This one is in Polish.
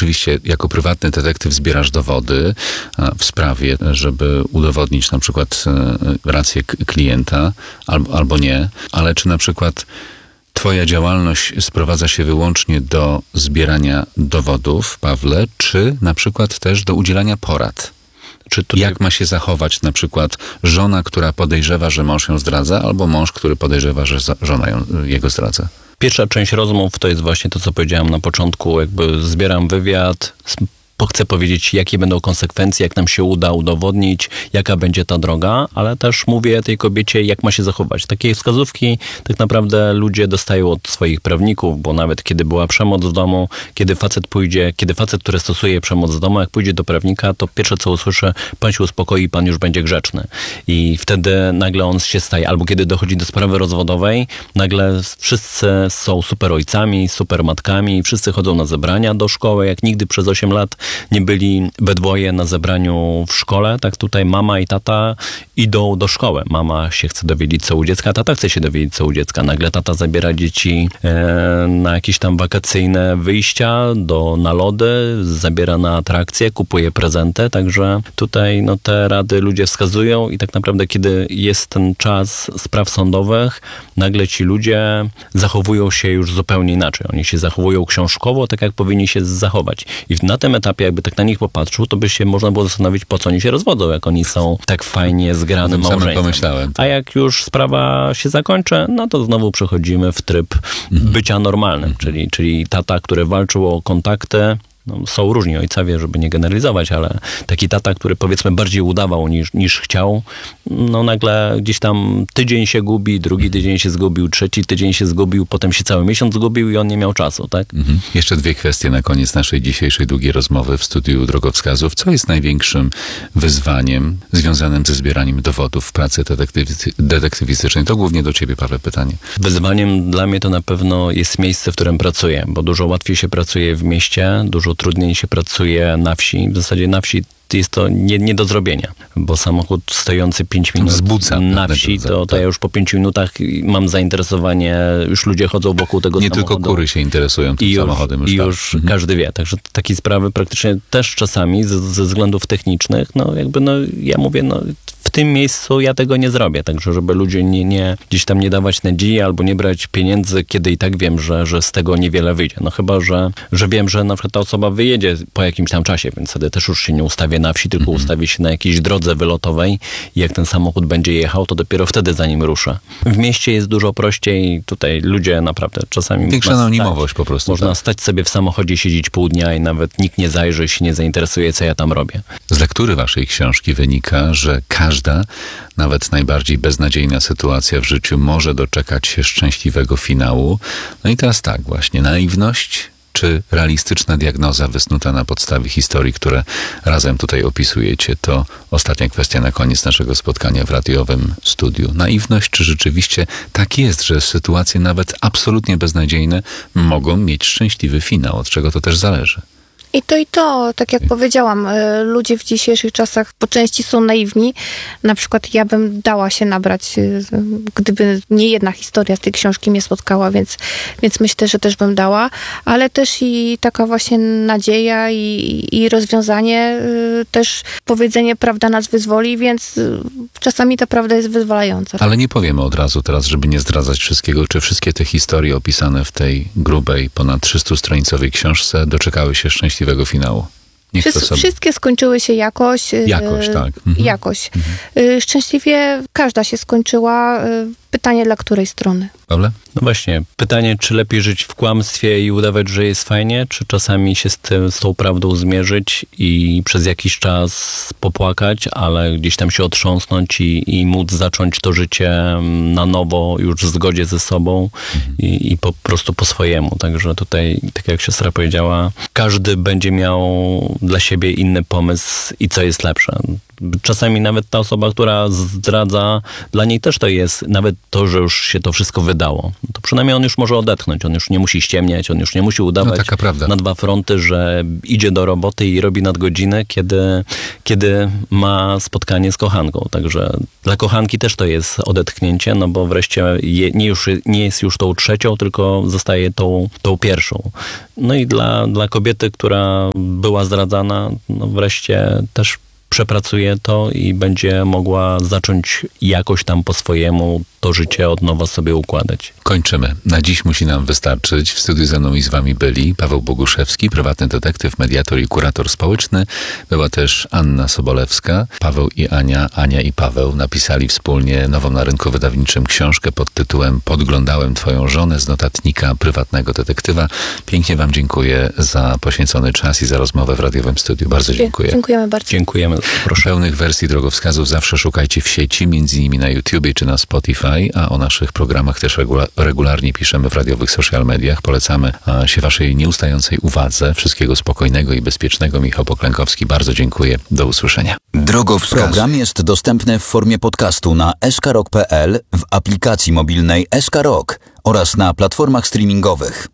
oczywiście jako prywatny detektyw zbierasz dowody w sprawie, żeby udowodnić na przykład rację klienta albo nie, ale czy na przykład twoja działalność sprowadza się wyłącznie do zbierania dowodów, Pawle, czy na przykład też do udzielania porad? Jak ma się zachować na przykład żona, która podejrzewa, że mąż ją zdradza, albo mąż, który podejrzewa, że żona jego zdradza? Pierwsza część rozmów to jest właśnie to, co powiedziałem na początku. Jakby zbieram wywiad, chcę powiedzieć, jakie będą konsekwencje, jak nam się uda udowodnić, jaka będzie ta droga, ale też mówię tej kobiecie, jak ma się zachować. Takie wskazówki tak naprawdę ludzie dostają od swoich prawników, bo nawet kiedy była przemoc w domu, kiedy facet, który stosuje przemoc w domu, jak pójdzie do prawnika, to pierwsze co usłyszy, pan się uspokoi, pan już będzie grzeczny. I wtedy nagle on się staje, albo kiedy dochodzi do sprawy rozwodowej, nagle wszyscy są super ojcami, super matkami, wszyscy chodzą na zebrania do szkoły, jak nigdy przez 8 lat nie byli we dwoje na zebraniu w szkole, tak tutaj mama i tata idą do szkoły. Mama się chce dowiedzieć, co u dziecka, tata chce się dowiedzieć, co u dziecka. Nagle tata zabiera dzieci na jakieś tam wakacyjne wyjścia, na lody, zabiera na atrakcje, kupuje prezenty, także tutaj te rady ludzie wskazują i tak naprawdę, kiedy jest ten czas spraw sądowych, nagle ci ludzie zachowują się już zupełnie inaczej. Oni się zachowują książkowo, tak jak powinni się zachować. I na tym etapie, jakby tak na nich popatrzył, to by się można było zastanowić, po co oni się rozwodzą, jak oni są tak fajnie zgranym małżeństwem. A jak już sprawa się zakończy, no to znowu przechodzimy w tryb bycia normalnym, czyli tata, który walczył o kontakty. Są różni ojcowie, żeby nie generalizować, ale taki tata, który powiedzmy bardziej udawał niż chciał, nagle gdzieś tam tydzień się gubi, drugi tydzień się zgubił, trzeci tydzień się zgubił, potem się cały miesiąc zgubił i on nie miał czasu, tak? Jeszcze 2 kwestie na koniec naszej dzisiejszej długiej rozmowy w studiu Drogowskazów. Co jest największym wyzwaniem związanym ze zbieraniem dowodów w pracy detektywistycznej? To głównie do ciebie, Paweł, pytanie. Wyzwaniem dla mnie to na pewno jest miejsce, w którym pracuję, bo dużo łatwiej się pracuje w mieście, dużo trudniej się pracuje na wsi. W zasadzie na wsi jest to nie do zrobienia, bo samochód stojący 5 minut na wsi, to ja już po 5 minutach mam zainteresowanie, już ludzie chodzą wokół tego samochodu. Nie tylko kury się interesują tym samochodem. Już każdy wie. Także takie sprawy praktycznie też czasami ze względów technicznych, ja mówię, w tym miejscu ja tego nie zrobię. Także żeby ludzie nie gdzieś tam nie dawać nadziei albo nie brać pieniędzy, kiedy i tak wiem, że z tego niewiele wyjdzie. Chyba, że wiem, że na przykład ta osoba wyjedzie po jakimś tam czasie, więc wtedy też już się nie ustawię na wsi, tylko ustawię się na jakiejś drodze wylotowej i jak ten samochód będzie jechał, to dopiero wtedy za nim ruszę. W mieście jest dużo prościej, tutaj ludzie naprawdę czasami... Większa anonimowość po prostu. Można stać sobie w samochodzie, siedzieć pół dnia i nawet nikt nie zajrzy, się nie zainteresuje, co ja tam robię. Z lektury waszej książki wynika, że każda, nawet najbardziej beznadziejna sytuacja w życiu może doczekać się szczęśliwego finału. No i teraz tak właśnie, naiwność czy realistyczna diagnoza wysnuta na podstawie historii, które razem tutaj opisujecie, to ostatnia kwestia na koniec naszego spotkania w radiowym studiu. Naiwność, czy rzeczywiście tak jest, że sytuacje nawet absolutnie beznadziejne mogą mieć szczęśliwy finał, od czego to też zależy? I to, tak jak powiedziałam, ludzie w dzisiejszych czasach po części są naiwni. Na przykład ja bym dała się nabrać, gdyby nie jedna historia z tej książki mnie spotkała, więc myślę, że też bym dała. Ale też i taka właśnie nadzieja i rozwiązanie, też powiedzenie prawda nas wyzwoli, więc czasami ta prawda jest wyzwalająca. Ale nie powiemy od razu teraz, żeby nie zdradzać wszystkiego, czy wszystkie te historie opisane w tej grubej, ponad 300-stronicowej książce doczekały się szczęśliwego finału. Wszystkie skończyły się jakoś. Jakoś, tak. Jakoś. Szczęśliwie każda się skończyła. Pytanie, dla której strony? Pawle? No właśnie, pytanie, czy lepiej żyć w kłamstwie i udawać, że jest fajnie, czy czasami się z tą prawdą zmierzyć i przez jakiś czas popłakać, ale gdzieś tam się otrząsnąć i móc zacząć to życie na nowo, już w zgodzie ze sobą i po prostu po swojemu. Także tutaj, tak jak siostra powiedziała, każdy będzie miał dla siebie inny pomysł i co jest lepsze. Czasami nawet ta osoba, która zdradza, dla niej też to jest, nawet to, że już się to wszystko wydało, to przynajmniej on już może odetchnąć, on już nie musi ściemniać, on już nie musi udawać taka prawda. na 2 fronty, że idzie do roboty i robi nadgodziny, kiedy ma spotkanie z kochanką. Także dla kochanki też to jest odetchnięcie, no bo wreszcie nie jest już tą trzecią, tylko zostaje tą pierwszą. No i dla kobiety, która była zdradzana, no wreszcie też przepracuje to i będzie mogła zacząć jakoś tam po swojemu to życie od nowa sobie układać. Kończymy. Na dziś musi nam wystarczyć. W studiu ze mną i z wami byli Paweł Boguszewski, prywatny detektyw, mediator i kurator społeczny. Była też Anna Sobolewska. Paweł i Ania i Paweł napisali wspólnie nową na rynku wydawniczym książkę pod tytułem Podglądałem twoją żonę z notatnika prywatnego detektywa. Pięknie wam dziękuję za poświęcony czas i za rozmowę w radiowym studiu. Bardzo dziękuję. Dziękujemy bardzo. Dziękujemy. Proszę. Pełnych wersji drogowskazów zawsze szukajcie w sieci, między innymi na YouTubie czy na Spotify, a o naszych programach też regularnie piszemy w radiowych social mediach. Polecamy się waszej nieustającej uwadze. Wszystkiego spokojnego i bezpiecznego. Michał Poklękowski, bardzo dziękuję. Do usłyszenia. Drogowskaz. Program jest dostępny w formie podcastu na skrok.pl, w aplikacji mobilnej SK Rock oraz na platformach streamingowych.